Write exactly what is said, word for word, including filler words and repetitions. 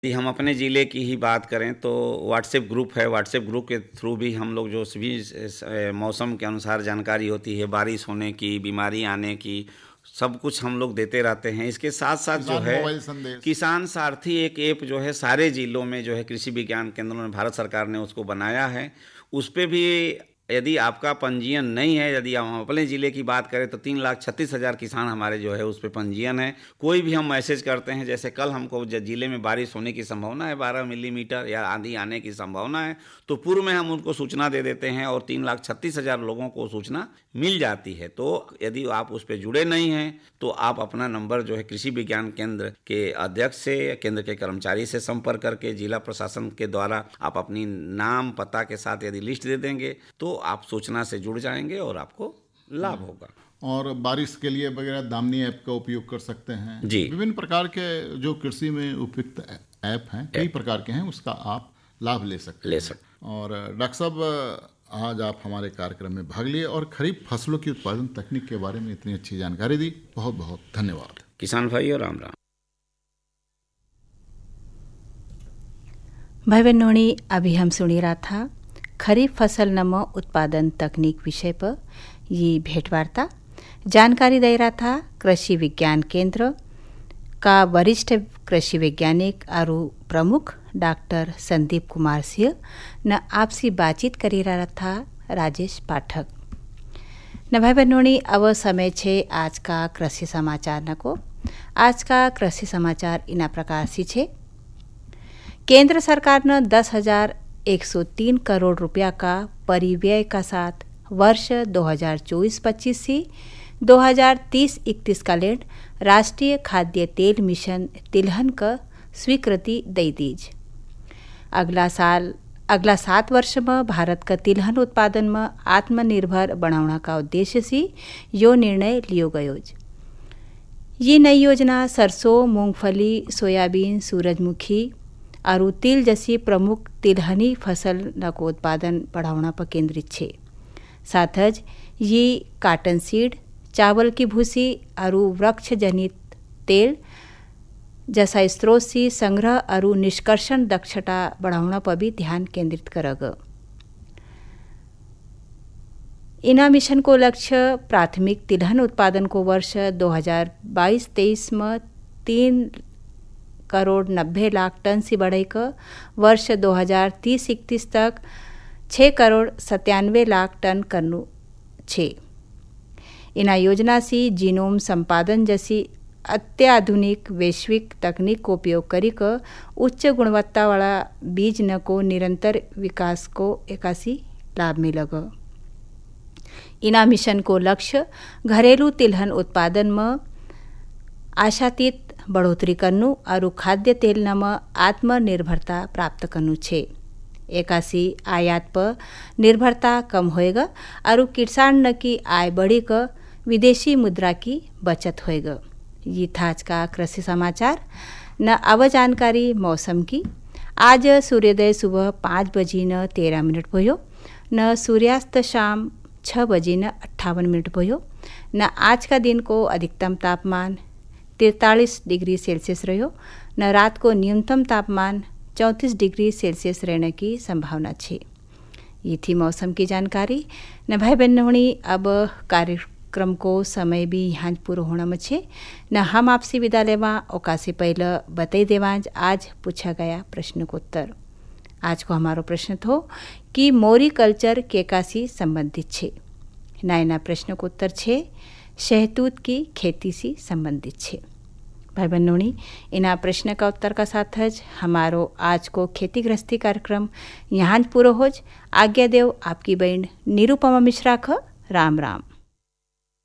यदि हम अपने ज़िले की ही बात करें तो व्हाट्सएप ग्रुप है। व्हाट्सएप ग्रुप के थ्रू भी हम लोग जो भी मौसम के अनुसार जानकारी होती है, बारिश होने की, बीमारी आने की, सब कुछ हम लोग देते रहते हैं। इसके साथ साथ जो है किसान सारथी एक ऐप जो है सारे ज़िलों में जो है कृषि विज्ञान केंद्रों में भारत सरकार ने उसको बनाया है। उस पे भी यदि आपका पंजीयन नहीं है, यदि हम अपने ज़िले की बात करें तो तीन लाख छत्तीस हज़ार किसान हमारे जो है उस पर पंजीयन है। कोई भी हम मैसेज करते हैं, जैसे कल हमको ज़िले में बारिश होने की संभावना है, बारह मिलीमीटर या आंधी आने की संभावना है, तो पूर्व में हम उनको सूचना दे देते हैं और तीन लाख छत्तीस हज़ार लोगों को सूचना मिल जाती है। तो यदि आप उस पर जुड़े नहीं हैं तो आप अपना नंबर जो है कृषि विज्ञान केंद्र के अध्यक्ष से, केंद्र के कर्मचारी से संपर्क करके जिला प्रशासन के द्वारा आप अपनी नाम पता के साथ यदि लिस्ट दे देंगे तो आप सूचना से जुड़ जाएंगे और आपको लाभ होगा। और बारिश के लिए वगैरह दामनी ऐप का उपयोग कर सकते हैं जी। विभिन्न प्रकार के जो कृषि में उपयुक्त ऐप हैं, कई प्रकार के हैं, उसका आप लाभ ले सकते ले हैं। सकते और डॉक्टर साहब, आज आप हमारे कार्यक्रम में भाग लिए और खरीफ फसलों की उत्पादन तकनीक के बारे में इतनी अच्छी जानकारी दी, बहुत बहुत धन्यवाद। किसान भाई और राम राम। भाई बहनों, अभी हम सुनी रहा था खरीफ फसल नम उत्पादन तकनीक विषय पर ये भेंटवार्ता जानकारी दे रहा था कृषि विज्ञान केंद्र का वरिष्ठ कृषि वैज्ञानिक और प्रमुख डॉक्टर संदीप कुमार सिंह न आपसी बातचीत करी रहा था राजेश पाठक न। भाई बहनों, अब समय छे आज का कृषि समाचार न को। आज का कृषि समाचार इना प्रकार से छे। केंद्र सरकार ने दस हजार एक सौ तीन करोड़ रुपया का परिव्यय का साथ वर्ष दो हज़ार चौबीस पच्चीस से दो हज़ार तीस इकतीस का लेड राष्ट्रीय खाद्य तेल मिशन तिलहन का स्वीकृति दे दीज। अगला साल अगला सात वर्ष में भारत का तिलहन उत्पादन में आत्मनिर्भर बनाने का उद्देश्य से यो निर्णय लियो गयो। ये नई योजना सरसों, मूंगफली, सोयाबीन, सूरजमुखी और तिल जैसी प्रमुख तिलहनी फसल को उत्पादन बढ़ाना पर केंद्रित है। साथज ये काटन सीड, चावल की भूसी और वृक्ष जनित तेल जैसा स्रोत से संग्रह और निष्कर्षण दक्षता बढ़ाना पर भी ध्यान केंद्रित करेगा। इना मिशन को लक्ष्य प्राथमिक तिलहन उत्पादन को वर्ष दो हज़ार बाईस तेईस में तीन करोड़ नब्बे लाख टन से बढ़ाकर वर्ष दो हज़ार तीस इकतीस तक छः करोड़ सत्तानवे लाख टन करनु छे। इना योजना से जीनोम संपादन जैसी अत्याधुनिक वैश्विक तकनीक को उपयोग कर उच्च गुणवत्ता वाला बीज न को निरंतर विकास को एकासी लाभ मिलेगा। इना मिशन को लक्ष्य घरेलू तिलहन उत्पादन में आशातीत बढ़ोतरी करनु और खाद्य तेल न में आत्मनिर्भरता प्राप्त करनु छे। एकासी आयात पर निर्भरता कम होएगा और किसान न की आय बढ़ी कर विदेशी मुद्रा की बचत होएगा। ये था आज का कृषि समाचार न। अब जानकारी मौसम की। आज सूर्योदय सुबह पाँच बजी न तेरह मिनट भयो न सूर्यास्त शाम छः बजी न अट्ठावन मिनट भयो न। आज का दिन को अधिकतम तापमान तैंतालीस डिग्री सेल्सियस रहो न। रात को न्यूनतम तापमान चौंतीस डिग्री सेल्सियस रहने की संभावना है। ये थी मौसम की जानकारी न। भाई बहनों, अब कार्यक्रम को समय भी यहाँ पूरा होना में छे न। हम आपसे विदा लेवा ओका से पहले बता देवा आज पूछा गया प्रश्न को उत्तर। आज को हमारो प्रश्न थो कि मोरी कल्चर केकासी संबंधित छे। नया प्रश्न को उत्तर छे शहतूत की खेती से संबंधित छे। भाई बहनों, इना प्रश्न का उत्तर का साथ ज हमारो आज को खेती गृहस्थी कार्यक्रम यहाँ पूरा होज। आज्ञा देव आपकी बहन निरुपमा मिश्रा ख। राम राम।